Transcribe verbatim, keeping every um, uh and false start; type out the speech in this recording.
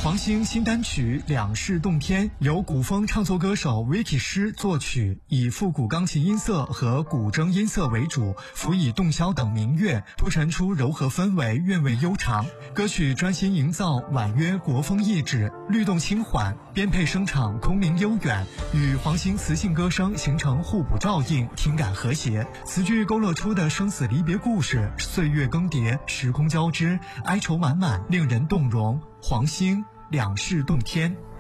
黄兴新单曲《两世洞天》由古风唱作歌手 Vicky 师作曲，以复古钢琴音色和古筝音色为主，辅以洞箫等民乐，铺陈出柔和氛围，韵味悠长。歌曲专心营造婉约国风意旨，律动轻缓，编配声场空灵悠远，与黄兴磁性歌声形成互补照应，听感和谐。词句勾勒出的生死离别故事，岁月更迭，时空交织，哀愁满满，令人动容。黄兴两世洞天。